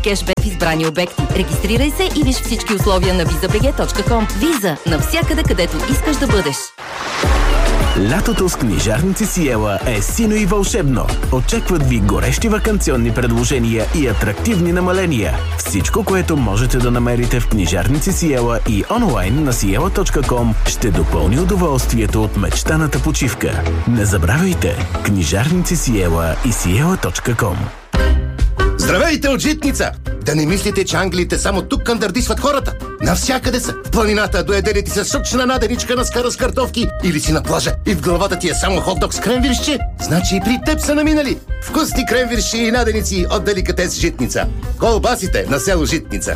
кешбек в избрани обекти. Регистрирай се и виж всички условия на visa.bg.com. Виза – навсякъде, където искаш да бъдеш. Лятото с книжарници Сиела е сино и вълшебно. Очакват ви горещи ваканционни предложения и атрактивни намаления. Всичко, което можете да намерите в книжарници Сиела и онлайн на siela.com, ще допълни удоволствието от мечтаната почивка. Не забравяйте! Книжарници Сиела и siela.com. Здравейте от Житница! Да не мислите, че англиите само тук кандардисват хората. Навсякъде са. В планината доедели ти се сочна наденичка на скара с картофки или си на плажа и в главата ти е само хот-дог с кренвиршче. Значи и при теб са наминали. Вкусни кренвирши и наденици от деликатес Житница. Колбасите на село Житница.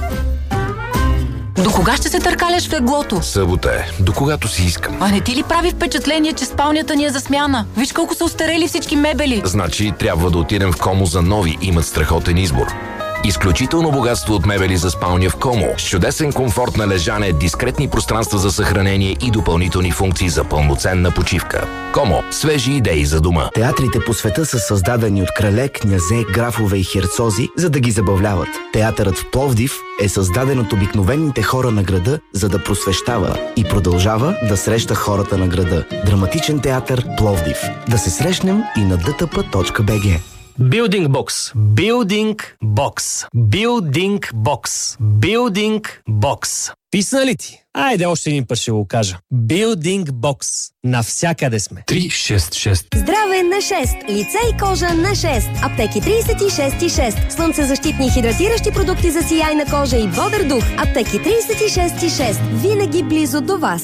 До кога ще се търкаляш в леглото? Събота е. До когато си искам. А не ти ли прави впечатление, че спалнята ни е за смяна? Виж колко са остарели всички мебели. Значи трябва да отидем в Комо за нови. Имат страхотен избор. Изключително богатство от мебели за спалня в Комо. С чудесен комфорт на лежане, дискретни пространства за съхранение и допълнителни функции за пълноценна почивка. Комо. Свежи идеи за дома. Театрите по света са създадени от крале, князе, графове и херцози, за да ги забавляват. Театърът в Пловдив е създаден от обикновените хора на града, за да просвещава и продължава да среща хората на града. Драматичен театър Пловдив. Да се срещнем и на dtp.bg. Building Box. Building Box. Building Box. Building Box. Писна ли ти? Айде още един път ще го кажа. Building Box. Навсякъде сме. 366. Здраве на 6. Лице и кожа на 6. Аптеки 36,6. Слънцезащитни и хидратиращи продукти за сияйна кожа и бодър дух. Аптеки 36,6. Винаги близо до вас.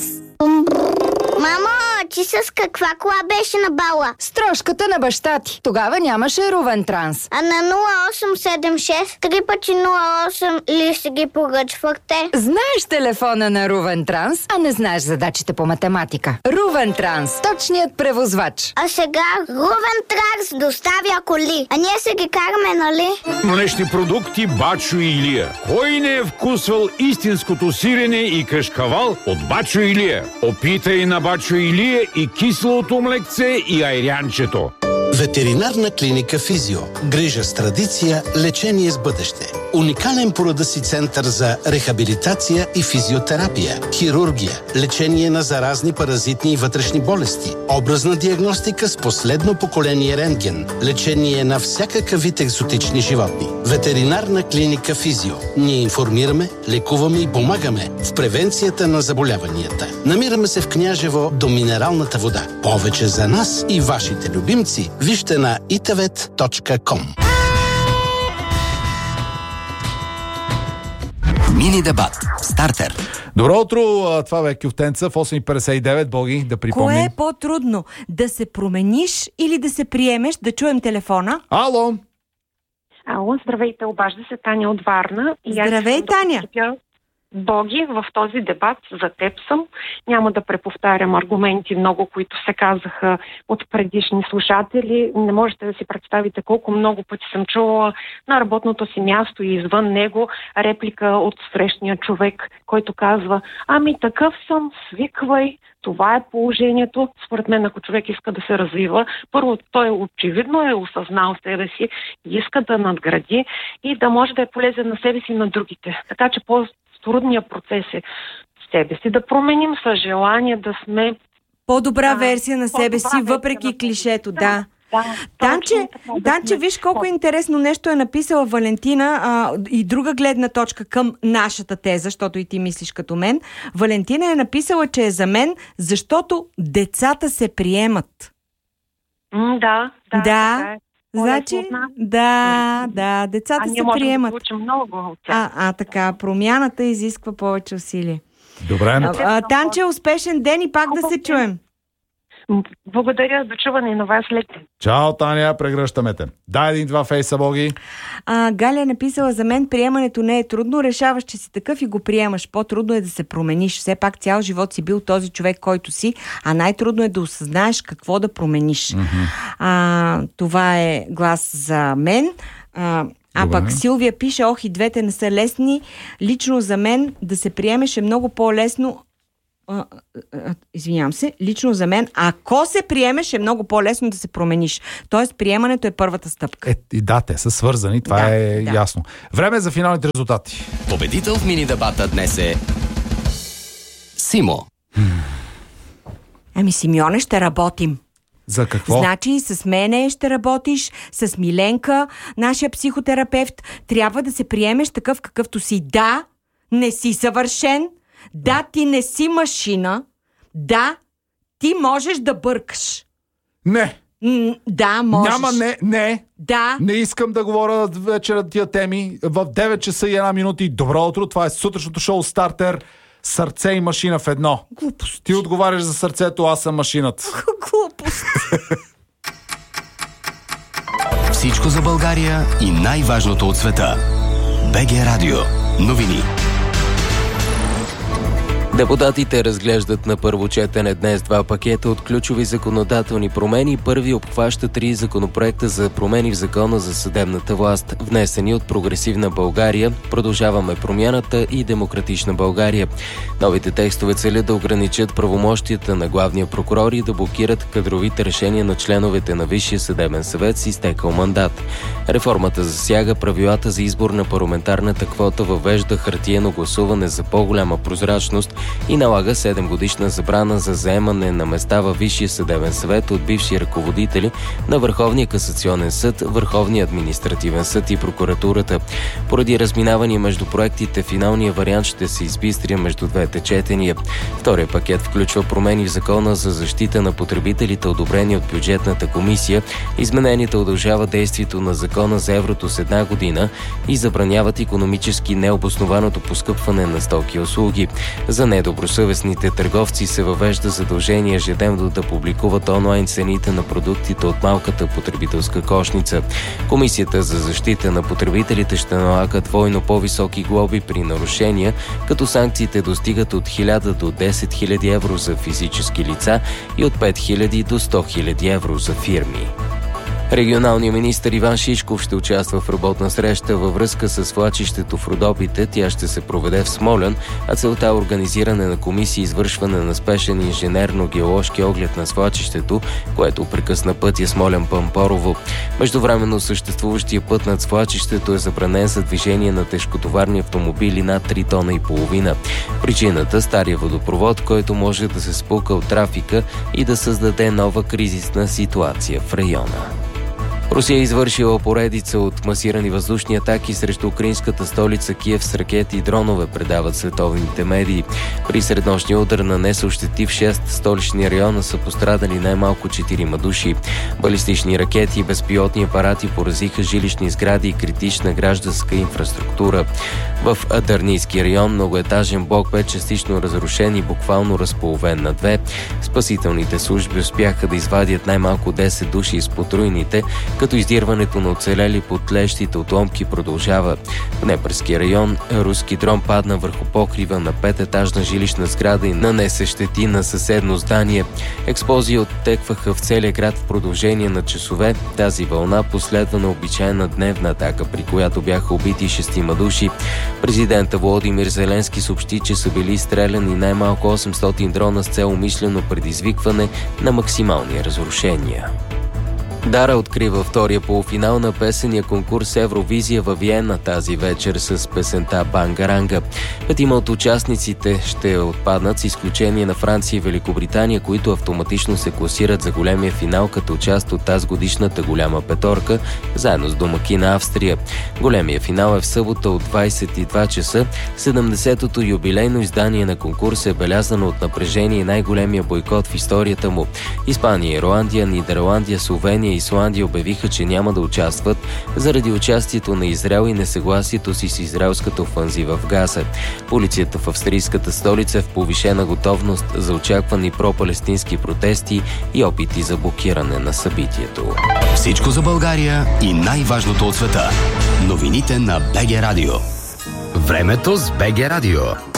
Мамо, ти с каква кола беше на бала? С трошката на баща ти. Тогава нямаше Рувен Транс. А на 0876 3 пъти 08 ли си ги поръчвахте? Знаеш телефона на Рувен Транс, а не знаеш задачите по математика. Рувен Транс. Точният превозвач. А сега Рувен Транс доставя коли. А ние се ги караме, нали? Млечни продукти Бачо и Илия. Кой не е вкусвал истинското сирене и кашкавал от Бачо и Илия? Опитай на Бачо и Илия и киселото млекце и айрянчето. Ветеринарна клиника Физио. Грижа с традиция, лечение с бъдеще. Уникален по рода си център за рехабилитация и физиотерапия, хирургия, лечение на заразни паразитни и вътрешни болести, образна диагностика с последно поколение рентген, лечение на всякакъв вид екзотични животни. Ветеринарна клиника Физио. Ние информираме, лекуваме и помагаме в превенцията на заболяванията. Намираме се в Княжево до минералната вода. Повече за нас и вашите любимци вижте на itavet.com. Мини дебат. Стартер. Добро утро, това е Кюфтенца в 8.59. Боги, да припомним. Кое е по-трудно? Да се промениш или да се приемеш? Да чуем телефона. Ало! Ало, здравейте, обажда се Таня от Варна. Здравей, Таня! Боги, в този дебат за теб съм. Няма да преповтарям аргументи много, които се казаха от предишни слушатели. Не можете да си представите колко много пъти съм чула на работното си място и извън него реплика от срещния човек, който казва: ами такъв съм, свиквай, това е положението. Според мен, ако човек иска да се развива, първо той очевидно е осъзнал себе си, иска да надгради и да може да е полезен на себе си и на другите. Така че трудният процес е себе си да променим с желание да сме по-добра версия на себе си, въпреки клишето, да. Данче, виж колко интересно нещо е написала Валентина и друга гледна точка към нашата теза, защото и ти мислиш като мен. Валентина е написала, че е за мен, защото децата се приемат. Да. Значи, да, децата се приемат. Да много от тях. Така, промяната изисква повече усилие. Добре. Танче, успешен ден и пак да се чуем. Благодаря, до чуване на вас леко. Чао, Таня, прегръщаме те. Дай един-два фейса, Боги. Галя е написала: за мен приемането не е трудно, решаваш, че си такъв и го приемаш. По-трудно е да се промениш. Все пак цял живот си бил този човек, който си, а най-трудно е да осъзнаеш какво да промениш. Това е глас за мен. Пък Силвия пише: ох, и двете не са лесни. Лично за мен да се приемеш е много по-лесно извинявам се, лично за мен, ако се приемеш, е много по-лесно да се промениш. Тоест, приемането е първата стъпка. Да, те са свързани, това е ясно. Време за финалните резултати. Победител в мини-дебата днес е Симо. Ами, Симеоне, ще работим. За какво? Значи с мене ще работиш, с Миленка, нашия психотерапевт. Трябва да се приемеш такъв какъвто си. Да, не си съвършен. Да, ти не си машина. Да, ти можеш да бъркаш. Не. Да, можеш. Няма не. Да. Не искам да говоря вечера тия теми. В 9 часа и 1 минута и добро утро. Това е сутрешното шоу Стартер. Сърце и машина в едно. Глупост. Ти отговаряш за сърцето, аз съм машината. Глупост. Всичко за България и най-важното от света. БГ Радио. Новини. Депутатите разглеждат на първо четене днес 2 пакета от ключови законодателни промени. Първи обхваща 3 законопроекта за промени в Закона за съдебната власт, внесени от Прогресивна България, Продължаваме промяната и Демократична България. Новите текстове целят да ограничат правомощията на главния прокурор и да блокират кадровите решения на членовете на Висшия съдебен съвет с изтекъл мандат. Реформата засяга правилата за избор на парламентарната квота, въвежда хартиено гласуване за по-голяма прозрачност и налага 7-годишна забрана за заемане на места във Висшия съдебен съвет от бивши ръководители на Върховния касационен съд, Върховния административен съд и прокуратурата. Поради разминавания между проектите, финалният вариант ще се избистря между двете четения. Втория пакет включва промени в Закона за защита на потребителите, одобрени от бюджетната комисия. Измененията удължават действието на Закона за еврото с 1 година и забраняват икономически необоснованото поскъпване на стоки и услуги. За недобросъвестните търговци се въвежда задължение ежедневно да публикуват онлайн цените на продуктите от малката потребителска кошница. Комисията за защита на потребителите ще налага двойно по-високи глоби при нарушения, като санкциите достигат от 1000 до 10 000 евро за физически лица и от 5000 до 100 000 евро за фирми. Регионалният министър Иван Шишков ще участва в работна среща във връзка с свлачището в Родопите. Тя ще се проведе в Смолян, а целта е организиране на комисия и извършване на спешен инженерно-геоложки оглед на свлачището, което прекъсна пътя Смолян-Пампорово. Междувременно съществуващия път над свлачището е забранен за движение на тежкотоварни автомобили над 3 тона и половина. Причината – стария водопровод, който може да се спука от трафика и да създаде нова кризисна ситуация в района. Русия е извършила поредица от масирани въздушни атаки срещу украинската столица Киев с ракети и дронове, предават световните медии. При среднощния удар нанесъл щети в 6 столични района са пострадали най-малко 4 души. Балистични ракети и безпилотни апарати поразиха жилищни сгради и критична гражданска инфраструктура. В Дърнийски район многоетажен блок бе частично разрушен и буквално разполовен на 2. Спасителните служби успяха да извадят най-малко 10 души изпод руините, като издирването на оцелели под тлещите отломки продължава. В Днепърски район руски дрон падна върху покрива на 5-етажна жилищна сграда и нанесе щети на съседно здание. Експлозии оттекваха в целия град в продължение на часове. Тази вълна последва на обичайна дневна атака, при която бяха убити 6 души. Президента Володимир Зеленски съобщи, че са били стреляни най-малко 800 дрона с цел умишлено предизвикване на максимални разрушения. Дара открива втория полуфинал на песения конкурс Евровизия във Виена тази вечер с песента Бангаранга. 5 от участниците ще отпаднат с изключение на Франция и Великобритания, които автоматично се класират за големия финал като част от тази годишната голяма петорка, заедно с домакина Австрия. Големия финал е в събота от 22 часа. 70-тото юбилейно издание на конкурса е белязано от напрежение и най-големия бойкот в историята му. Испания, Ирландия, Нидерландия, Словения и Исландия обявиха, че няма да участват заради участието на Израел и несъгласието си с израелската офанзива в Газа. Полицията в австрийската столица е в повишена готовност за очаквани пропалестински протести и опити за блокиране на събитието. Всичко за България и най-важното от света. Новините на БГ Радио. Времето с БГ Радио.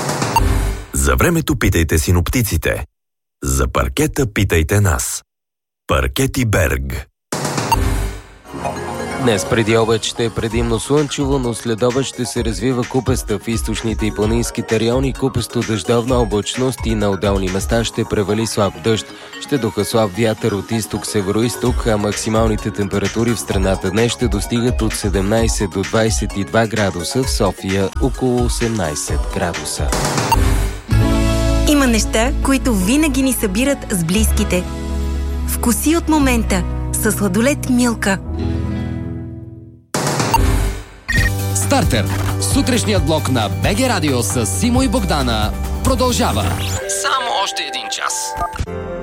За времето питайте синоптиците. За паркета питайте нас. Паркети Берг. Днес преди обед ще е предимно слънчево, но след обед ще се развива купеста в източните и планинските райони, купесто дъждовна облачност и на отделни места ще превали слаб дъжд. Ще духа слаб вятър от изток-североизток, а максималните температури в страната днес ще достигат от 17 до 22 градуса, в София около 18 градуса. Има неща, които винаги ни събират с близките. Вкуси от момента със сладолед Милка. Стартер. Сутрешният блок на БГ Радио с Симо и Богдана продължава. Само още един час.